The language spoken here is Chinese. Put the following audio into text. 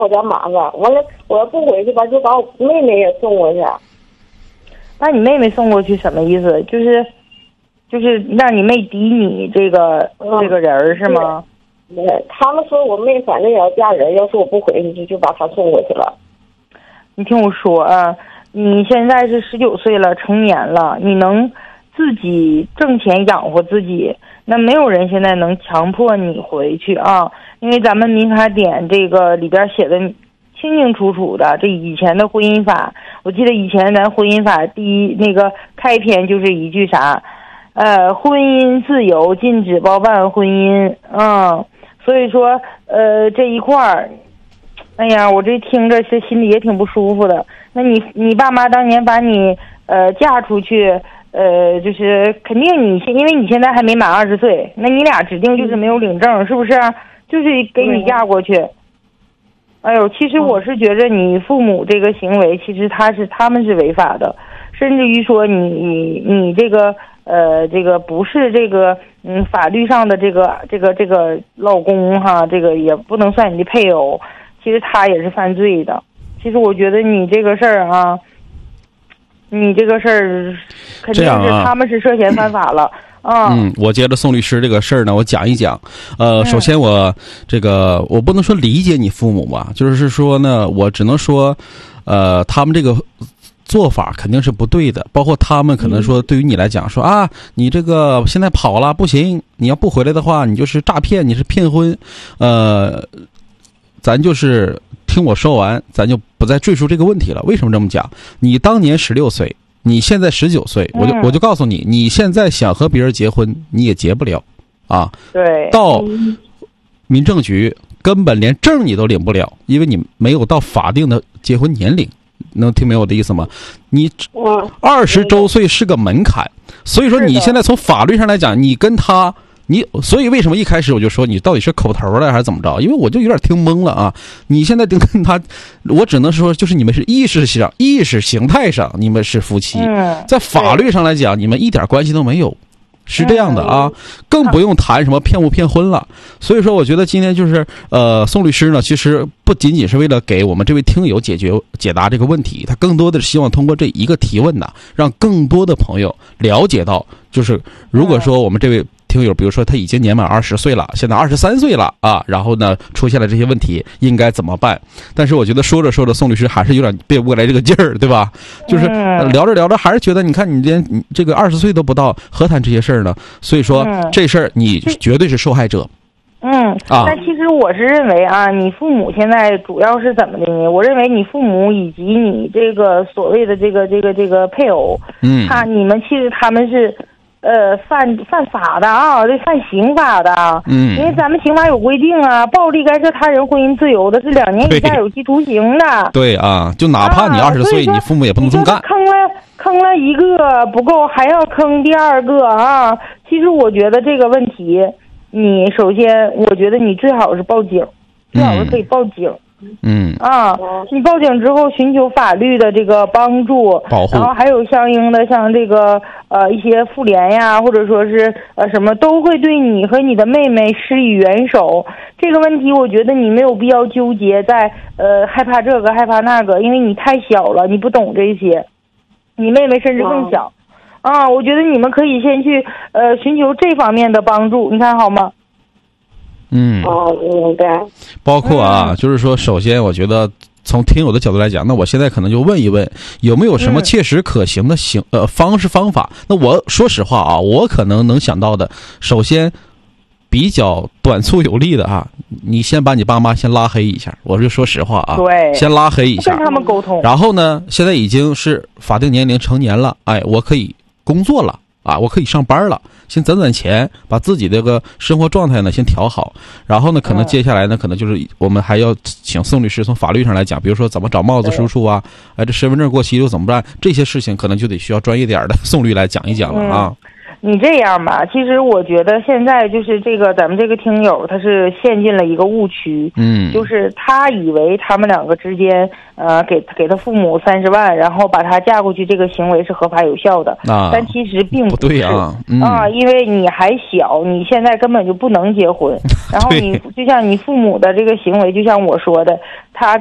有点麻烦。完了，我要不回去吧，就把我妹妹也送过去。 把你妹妹送过去什么意思？就是让你妹抵你这个人是吗？ 对，他们说我妹反正也要嫁人，要是我不回去就把她送过去了。 你听我说啊，你现在是19岁了，成年了，你能自己挣钱养活自己，那没有人现在能强迫你回去啊，因为咱们民法典这个里边写的清清楚楚的，这以前的婚姻法，我记得以前咱婚姻法第一那个开篇就是一句啥，婚姻自由，禁止包办婚姻，所以说这一块儿，哎呀，我这听着是心里也挺不舒服的。那你爸妈当年把你嫁出去，就是肯定因为你现在还没满20岁，那你俩指定就是没有领证，是不是？就是给你嫁过去。哎呦，其实我是觉着你父母这个行为，其实他们是违法的，甚至于说你这个这个不是这个法律上的这个老公哈，这个也不能算你的配偶，其实他也是犯罪的。其实我觉得你这个事儿啊，你这个事儿肯定是他们是涉嫌犯法了。 我接着宋律师这个事儿呢，我讲一讲。首先我不能说理解你父母吧，就是说呢，我只能说，他们这个做法肯定是不对的，包括他们可能说对于你来讲说啊，你这个现在跑了不行，你要不回来的话，你就是诈骗，你是骗婚，咱就是听我说完，咱就不再赘述这个问题了。为什么这么讲？你当年16岁。你现在19岁，我就告诉你，你现在想和别人结婚，你也结不了，啊， 对， 到民政局根本连证你都领不了，因为你没有到法定的结婚年龄，能听明白我的意思吗？你20周岁是个门槛，所以说你现在从法律上来讲，你跟他。所以为什么一开始我就说你到底是口头的还是怎么着？因为我就有点听懵了啊！你现在跟他，我只能说就是你们是意识形态上你们是夫妻，在法律上来讲你们一点关系都没有，是这样的啊，更不用谈什么骗不骗婚了。所以说我觉得今天就是宋律师呢，其实不仅仅是为了给我们这位听友解答这个问题，他更多的是希望通过这一个提问呢，让更多的朋友了解到，就是如果说我们这位听友，比如说他已经年满20岁了，现在23岁了啊，然后呢出现了这些问题，应该怎么办？但是我觉得说着说着，宋律师还是有点背不过来这个劲儿，对吧？就是聊着聊着，还是觉得你看你连这个20岁都不到，何谈这些事儿呢？所以说这事儿你绝对是受害者。 但其实我是认为啊，你父母现在主要是怎么的呢？我认为你父母以及你这个所谓的这个配偶，你们其实他们是。犯法的啊，这犯刑法的，因为咱们刑法有规定啊，暴力干涉他人婚姻自由的是2年以下有期徒刑的。对啊，就哪怕你20岁，你父母也不能这么干。 坑了一个不够，还要坑第二个啊！其实我觉得这个问题，你首先，我觉得你最好是报警，最好是可以报警。你报警之后寻求法律的这个帮助， 保护， 然后还有相应的像这个一些妇联呀，或者说是什么，都会对你和你的妹妹施以援手。这个问题我觉得你没有必要纠结在害怕这个害怕那个，因为你太小了，你不懂这些，你妹妹甚至更小。我觉得你们可以先去寻求这方面的帮助，你看好吗？ 明白。 包括就是说，首先我觉得从听友的角度来讲，那我现在可能就问一问，有没有什么切实可行的方法？那我说实话啊，我可能能想到的，首先比较短促有力的啊，你先把你爸妈先拉黑一下，我就说实话啊， 对， 先拉黑一下， 跟他们沟通。 然后呢，现在已经是法定年龄成年了，我可以工作了。我可以上班了，先攒钱，把自己这个生活状态呢先调好，然后呢，可能接下来呢，可能就是我们还要请宋律师从法律上来讲，比如说怎么找帽子叔叔啊，这身份证过期又怎么办，这些事情可能就得需要专业点的宋律来讲一讲了啊。 你这样吧，其实我觉得现在就是这个咱们这个听友他是陷进了一个误区，就是他以为他们两个之间给他父母30万，然后把他嫁过去，这个行为是合法有效的，但其实并不是对啊， 因为你还小，你现在根本就不能结婚，然后你就像你父母的这个行为，就像我说的，他